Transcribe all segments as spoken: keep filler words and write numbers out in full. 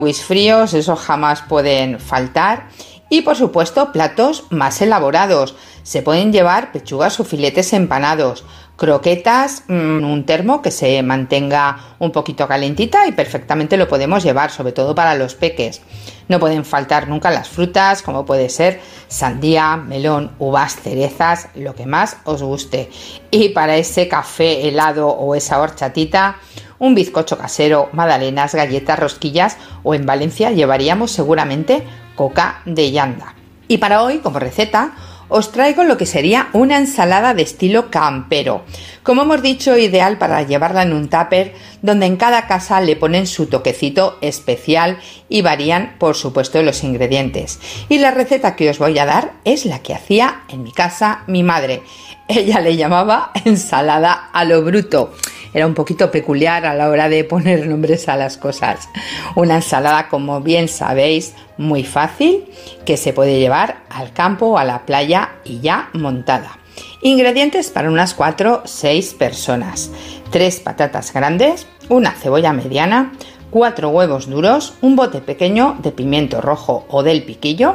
sándwiches fríos, esos jamás pueden faltar. Y por supuesto platos más elaborados. Se pueden llevar pechugas o filetes empanados, croquetas, mmm, un termo que se mantenga un poquito calentita y perfectamente lo podemos llevar, sobre todo para los peques. No pueden faltar nunca las frutas, como puede ser sandía, melón, uvas, cerezas, lo que más os guste. Y para ese café helado o esa horchatita, un bizcocho casero, magdalenas, galletas, rosquillas, o en Valencia llevaríamos seguramente coca de llanda. Y para hoy, como receta, os traigo lo que sería una ensalada de estilo campero. Como hemos dicho, ideal para llevarla en un tupper, donde en cada casa le ponen su toquecito especial y varían, por supuesto, los ingredientes. Y la receta que os voy a dar es la que hacía en mi casa mi madre. Ella le llamaba ensalada a lo bruto. Era un poquito peculiar a la hora de poner nombres a las cosas. Una ensalada, como bien sabéis, muy fácil, que se puede llevar al campo o a la playa y ya montada. Ingredientes para unas cuatro o seis personas. tres patatas grandes, una cebolla mediana, cuatro huevos duros, un bote pequeño de pimiento rojo o del piquillo,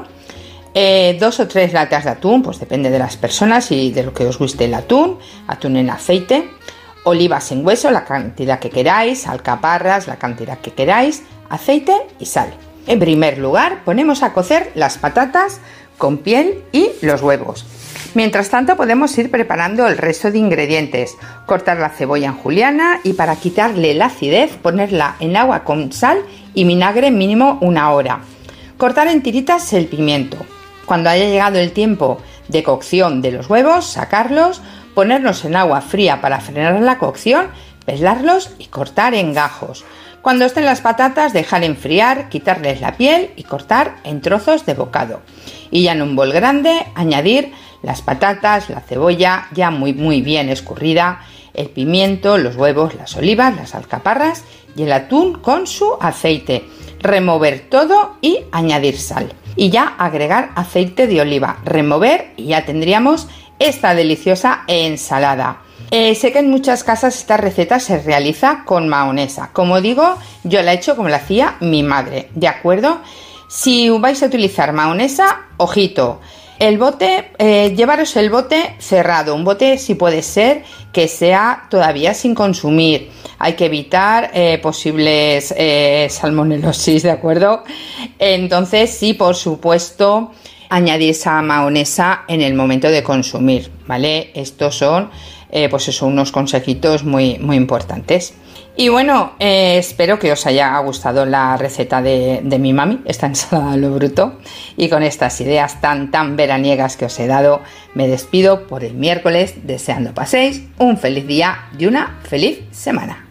eh, dos o tres latas de atún, pues depende de las personas y de lo que os guste el atún, atún en aceite, olivas en hueso, la cantidad que queráis, alcaparras, la cantidad que queráis, aceite y sal. En primer lugar, ponemos a cocer las patatas con piel y los huevos. Mientras tanto, podemos ir preparando el resto de ingredientes. Cortar la cebolla en juliana y, para quitarle la acidez, ponerla en agua con sal y vinagre mínimo una hora. Cortar en tiritas el pimiento. Cuando haya llegado el tiempo de cocción de los huevos, sacarlos, ponerlos en agua fría para frenar la cocción, pelarlos y cortar en gajos. Cuando estén las patatas, dejar enfriar, quitarles la piel y cortar en trozos de bocado. Y ya en un bol grande añadir las patatas, la cebolla ya muy muy bien escurrida, el pimiento, los huevos, las olivas, las alcaparras y el atún con su aceite. Remover todo y añadir sal. Y ya agregar aceite de oliva, remover y ya tendríamos esta deliciosa ensalada. Eh, sé que en muchas casas esta receta se realiza con mayonesa. Como digo, yo la he hecho como la hacía mi madre, ¿de acuerdo? Si vais a utilizar mayonesa, ojito, el bote, eh, llevaros el bote cerrado, un bote si puede ser que sea todavía sin consumir. Hay que evitar eh, posibles eh, salmonelosis, ¿de acuerdo? Entonces sí, por supuesto, añadir esa mayonesa en el momento de consumir, ¿vale? Estos son eh, pues eso, unos consejitos muy, muy importantes. Y bueno, eh, espero que os haya gustado la receta de, de mi mami, esta ensalada a lo bruto. Y con estas ideas tan tan veraniegas que os he dado, me despido por el miércoles, deseando paséis un feliz día y una feliz semana.